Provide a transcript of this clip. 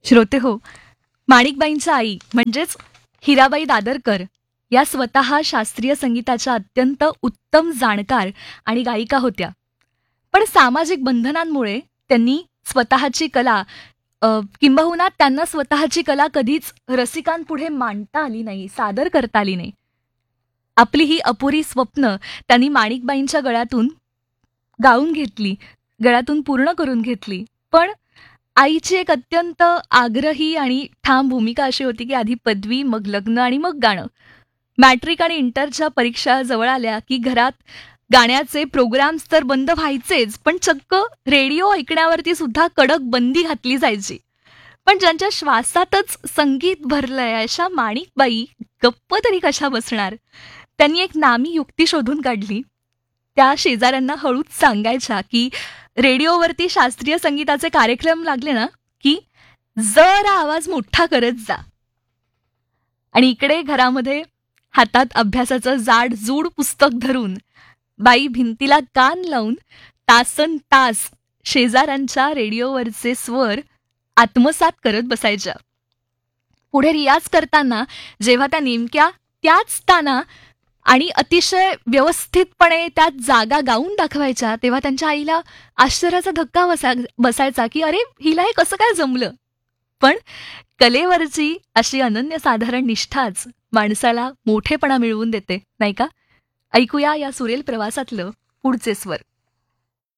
श्रोते हो, माणिकबाईंच्या आई म्हणजेच हिराबाई दादरकर या स्वतः शास्त्रीय संगीताच्या अत्यंत उत्तम जाणकार आणि गायिका होत्या. पण सामाजिक बंधनांमुळे त्यांनी स्वतःची कला किंबहुना त्यांना स्वतःची कला कधीच रसिकांपुढे मांडता आली नाही, सादर करता आली नाही. आपली ही अपुरी स्वप्न त्यांनी माणिकबाईंच्या गळ्यातून गाऊन घेतली, गळ्यातून पूर्ण करून घेतली. पण आईची एक अत्यंत आग्रही आणि ठाम भूमिका अशी होती की आधी पदवी, मग लग्न आणि मग गाणं. मॅट्रिक आणि इंटरच्या परीक्षा जवळ आल्या की घरात गाण्याचे प्रोग्राम्स तर बंद व्हायचेच, पण चक्क रेडिओ ऐकण्यावरती सुद्धा कडक बंदी घातली जायची. पण ज्यांच्या श्वासातच संगीत भरलंय अशा माणिकबाई गप्प तरी कशा बसणार? त्यांनी एक नामी युक्ती शोधून काढली. त्या शेजाऱ्यांना हळूच सांगायच्या की रेडिओवरती शास्त्रीय संगीताचे कार्यक्रम लागले ना की जरा आवाज मोठा करत जा. आणि इकडे घरामध्ये हातात अभ्यासाचं जाड जूड पुस्तक धरून बाई भिंतीला कान लावून तासन तास शेजाऱ्यांच्या रेडिओवरचे स्वर आत्मसात करत बसायच्या. पुढे रियाज करताना जेव्हा त्या नेमक्या त्याच ताना आणि अतिशय व्यवस्थितपणे त्यात जागा गाऊन दाखवायच्या, तेव्हा त्यांच्या आईला आश्चर्याचा धक्का बसायचा की अरे हिला हे कसं काय जमलं. पण कलेवरची अशी अनन्यसाधारण निष्ठाच माणसाला मोठेपणा मिळवून देते, नाही का? ऐकूया या सुरेल प्रवासातलं पुढचे स्वर.